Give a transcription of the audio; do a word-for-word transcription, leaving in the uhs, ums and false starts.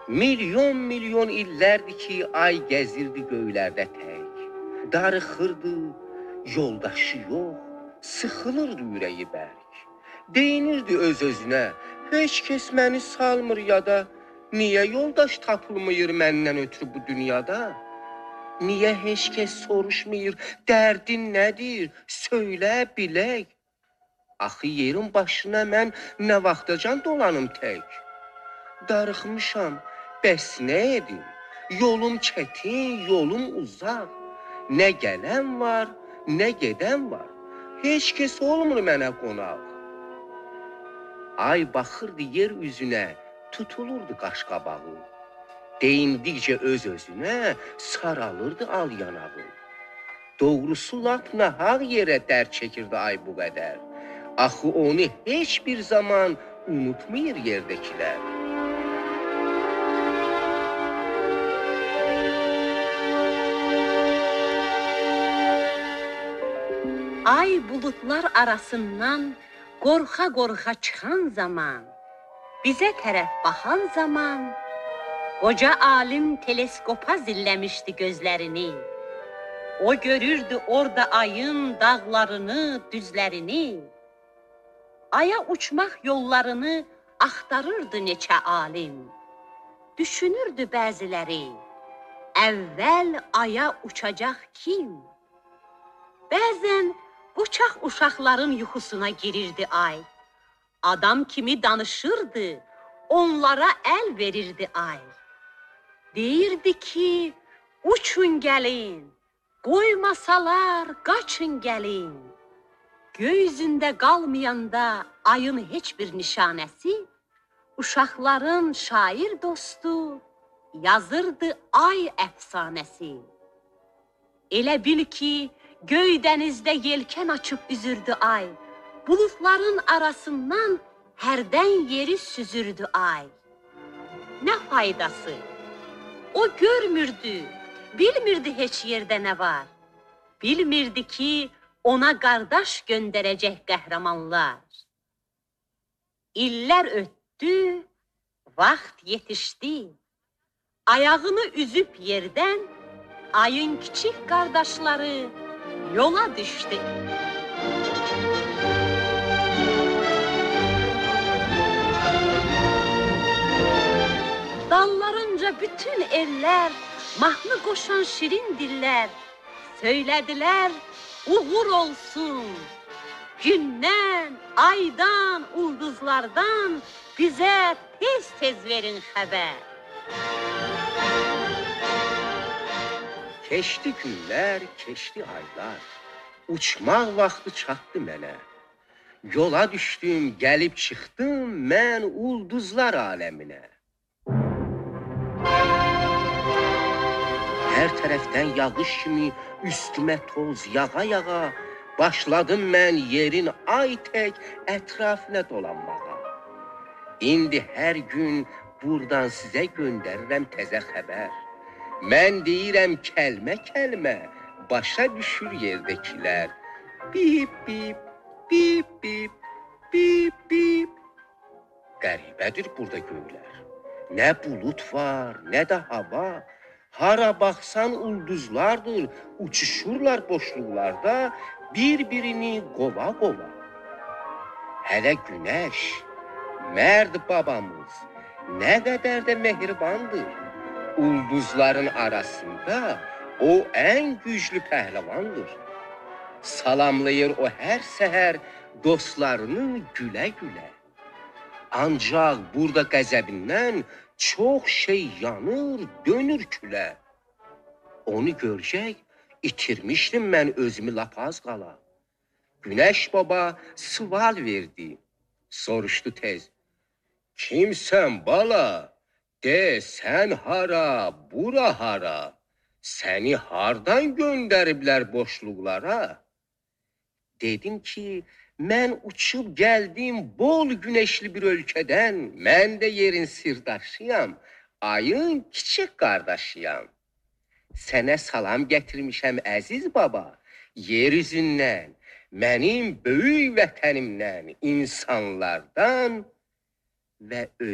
Milyon milyon illərdir ki, ay gəzirdi göylərdə tək. Darıxırdı, yoldaşı yox, sıxılırdı ürəyi bərk. Deyinirdi öz-özünə, heç kəs məni salmır yada. Niyə yoldaş tapılmır məndən ötürü bu dünyada? Niyə heç kəs soruşmur, dərdin nədir, söylə bilək. Axı yerin başına mən nə vaxtacan dolanım tək. Darıxmışam, bəs nə edim? Yolum çətin, yolum uzaq. Nə gələn var, nə gedən var. Heç kəs olmur mənə qonaq. Ay baxırdı yer üzünə, tutulurdu qaşqabağı. Deyindikcə öz-özünə saralırdı al yanağı. Doğrusu lap nahaq yerə dərd çəkirdi ay bu qədər. Axı onu heç bir zaman unutmayır yerdəkilər. Ay bulutlar arasından qorxa-qorxa çıxan zaman, bizə tərəf baxan zaman, qoca alim teleskopa zilləmişdi gözlərini. O görürdü orada ayın dağlarını, düzlərini. Aya uçmaq yollarını axtarırdı neçə alim. Düşünürdü bəziləri, əvvəl aya uçacaq kim? Bəzən qoçaq uşaqların yuxusuna girirdi ay. Adam kimi danışırdı, onlara əl verirdi ay. Deyirdi ki, uçun gəlin, qoymasalar qaçın gəlin. Göy-üzündə qalmayanda ayın heç bir nişanəsi, uşaqların şair dostu yazırdı ay əfsanəsi. Elə bil ki, göy dənizdə yelkən açıb üzürdü ay, bulutların arasından hərdən yeri süzürdü ay. Nə faydası? O görmürdü, bilmirdi heç yerdə nə var. Bilmirdi ki, ona qardaş göndərəcək qəhrəmanlar. İllər ötdü, vaxt yetişdi. Ayağını üzüb yerdən, ayın kiçik qardaşları yola düşdü. Dallarınca bütün ellər, mahnı qoşan şirin dillər, söylədilər, uğur olsun. Gündən, aydan, ulduzlardan bizə tez-tez verin xəbər. Keçdi günlər, keçdi aylar. Uçmaq vaxtı çatdı mənə. Yola düşdüm, gəlib çıxdım mən ulduzlar aləminə. Hər tərəfdən yağış kimi üstümə toz yağa-yağa, başladım mən yerin ay tək ətrafına dolanmağa. İndi hər gün buradan sizə göndərirəm təzə xəbər. Mən deyirəm kəlmə-kəlmə, başa düşür yerdəkilər. Bip, bip, bip, bip, bip, bip. Qəribədir burada göylər. Nə bulut var, nə də hava. Hara baxsan ulduzlardır, uçuşurlar boşluqlarda, bir-birini qova-qova. Hələ günəş, mərd babamız, nə qədər də mehribandır. Ulduzların arasında o ən güclü pəhləvandır. Salamlayır o hər səhər dostlarını gülə-gülə. Ancaq burada qəzəbindən çox şey yanır, dönür külə. Onu görəcək, itirmişdim mən özümü lap az qala. Günəş baba sual verdi, soruşdu tez. Kimsən bala? De, sən hara, bura hara? Səni hardan göndəriblər boşluqlara? Dedim ki, mən uçub gəldim bol günəşli bir ölkədən. Mən də yerin sirdaşıyam, ayın kiçik qardaşıyam. Sənə salam gətirmişəm əziz baba, yer üzündən, mənim böyük vətənimdən, insanlardan və